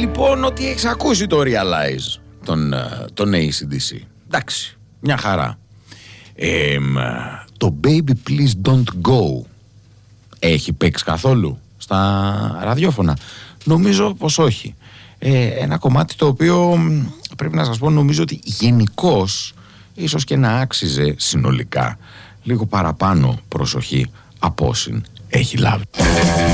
λοιπόν ότι έχεις ακούσει το Realize τον AC/DC. Εντάξει, μια χαρά. Το Baby Please Don't Go έχει παίξει καθόλου στα ραδιόφωνα? Νομίζω πως όχι. Ένα κομμάτι το οποίο πρέπει να σας πω, νομίζω ότι γενικώς ίσως και να άξιζε συνολικά λίγο παραπάνω προσοχή από όσοι έχει λάβει.